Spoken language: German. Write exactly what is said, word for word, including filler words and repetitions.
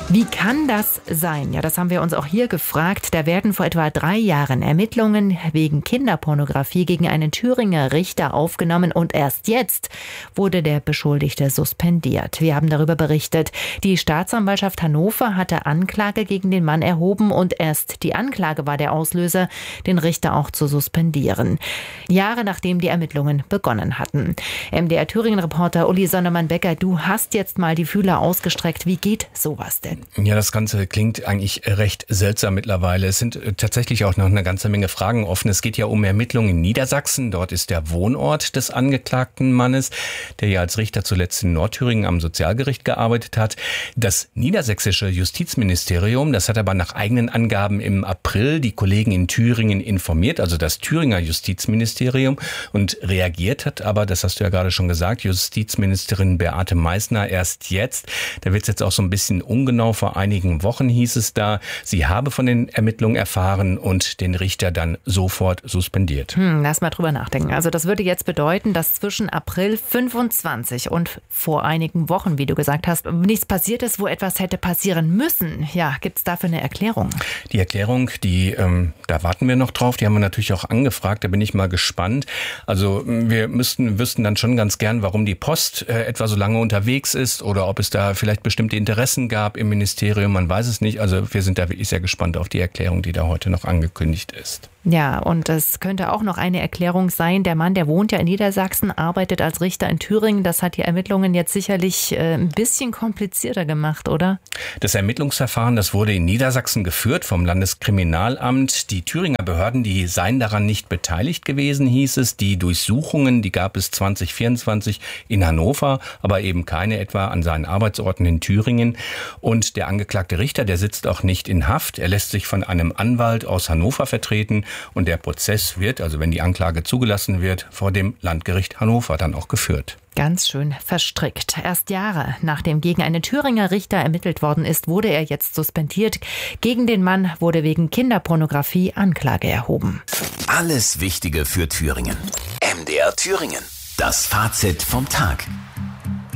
Wie kann das sein? Ja, das haben wir uns auch hier gefragt. Da werden vor etwa drei Jahren Ermittlungen wegen Kinderpornografie gegen einen Thüringer Richter aufgenommen und erst jetzt wurde der Beschuldigte suspendiert. Wir haben darüber berichtet. Die Staatsanwaltschaft Hannover hatte Anklage gegen den Mann erhoben und erst die Anklage war der Auslöser, den Richter auch zu suspendieren. Jahre nachdem die Ermittlungen begonnen hatten. M D R Thüringen-Reporter Uli Sondermann-Becker, du hast jetzt mal die Fühler ausgestreckt. Wie geht sowas denn? Ja, das Ganze klingt eigentlich recht seltsam mittlerweile. Es sind tatsächlich auch noch eine ganze Menge Fragen offen. Es geht ja um Ermittlungen in Niedersachsen. Dort ist der Wohnort des angeklagten Mannes, der ja als Richter zuletzt in Nordthüringen am Sozialgericht gearbeitet hat. Das niedersächsische Justizministerium, das hat aber nach eigenen Angaben im April die Kollegen in Thüringen informiert, also das Thüringer Justizministerium, und reagiert hat aber, das hast du ja gerade schon gesagt, Justizministerin Beate Meißner erst jetzt. Da wird es jetzt auch so ein bisschen ungenau. Vor einigen Wochen hieß es da, sie habe von den Ermittlungen erfahren und den Richter dann sofort suspendiert. Hm, lass mal drüber nachdenken. Also das würde jetzt bedeuten, dass zwischen April fünfundzwanzig und vor einigen Wochen, wie du gesagt hast, nichts passiert ist, wo etwas hätte passieren müssen. Ja, gibt es dafür eine Erklärung? Die Erklärung, die, ähm, da warten wir noch drauf. Die haben wir natürlich auch angefragt. Da bin ich mal gespannt. Also wir müssten, wüssten dann schon ganz gern, warum die Post äh, etwa so lange unterwegs ist oder ob es da vielleicht bestimmte Interessen gab im Ministerium, man weiß es nicht. Also wir sind da wirklich sehr gespannt auf die Erklärung, die da heute noch angekündigt ist. Ja, und es könnte auch noch eine Erklärung sein. Der Mann, der wohnt ja in Niedersachsen, arbeitet als Richter in Thüringen. Das hat die Ermittlungen jetzt sicherlich äh, ein bisschen komplizierter gemacht, oder? Das Ermittlungsverfahren, das wurde in Niedersachsen geführt vom Landeskriminalamt. Die Thüringer Behörden, die seien daran nicht beteiligt gewesen, hieß es. Die Durchsuchungen, die gab es zwanzig vierundzwanzig in Hannover, aber eben keine etwa an seinen Arbeitsorten in Thüringen. Und der angeklagte Richter, der sitzt auch nicht in Haft. Er lässt sich von einem Anwalt aus Hannover vertreten. Und der Prozess wird, also wenn die Anklage zugelassen wird, vor dem Landgericht Hannover dann auch geführt. Ganz schön verstrickt. Erst Jahre nachdem gegen einen Thüringer Richter ermittelt worden ist, wurde er jetzt suspendiert. Gegen den Mann wurde wegen Kinderpornografie Anklage erhoben. Alles Wichtige für Thüringen. M D R Thüringen. Das Fazit vom Tag.